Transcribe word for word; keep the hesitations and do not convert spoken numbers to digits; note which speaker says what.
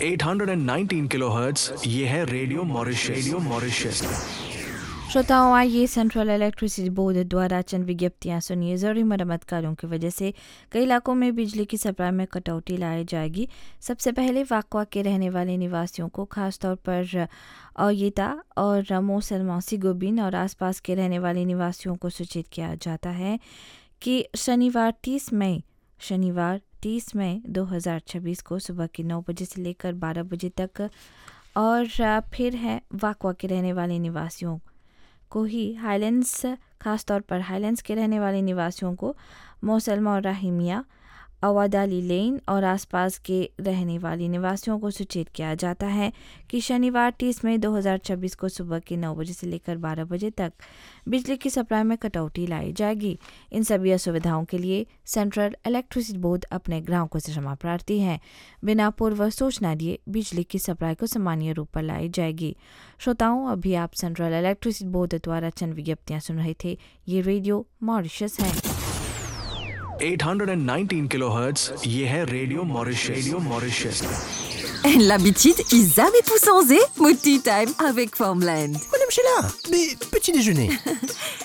Speaker 1: आठ सौ उन्नीस किलोहर्ट्ज, ये है रेडियो मॉरिशस। Radio Mauritius.
Speaker 2: श्रोताओं, आइए सेंट्रल इलेक्ट्रिसिटी बोर्ड द्वारा चंद विज्ञप्तियाँ सुनिए। ज़रूरी मरम्मत कार्यों की वजह से कई इलाकों में बिजली की सप्लाई में कटौती लाई जाएगी। सबसे पहले वाकवा के रहने वाले निवासियों को खासतौर पर ओयेता और मोसलमा सिगोबिन और आसपास के रहने वाले निवासियों को सूचित किया जाता है कि शनिवार तीस मई शनिवार तीस मई दो हज़ार छब्बीस को सुबह के नौ बजे से लेकर बारह बजे तक और फिर है वाकवा के रहने वाले निवासियों को ही हाईलैंड्स, खासतौर पर हाईलैंड्स के रहने वाले निवासियों को मोसलमा और राहिमिया, अवादाली लेन और आसपास के रहने वाले निवासियों को सूचित किया जाता है कि शनिवार तीस मई दो हज़ार छब्बीस को सुबह के नौ बजे से लेकर बारह बजे तक बिजली की सप्लाई में कटौती लाई जाएगी। इन सभी असुविधाओं के लिए सेंट्रल इलेक्ट्रिसिटी बोर्ड अपने ग्राहकों से क्षमा प्रार्थी है। बिना पूर्व सूचना दिए बिजली की सप्लाई को सामान्य रूप पर लाई जाएगी। श्रोताओं, अभी आप सेंट्रल इलेक्ट्रिसिटी बोर्ड द्वारा चंद विज्ञप्तियाँ सुन रहे थे। ये रेडियो मॉरिशस है।
Speaker 1: आठ सौ उन्नीस किलोहर्ट्ज, ये है radio Mauritius. Radio Mauritius.
Speaker 3: L'habitude, Isa et Poussanzé, Moti Time avec Formland.
Speaker 4: Madame Sheila, mais petit déjeuner.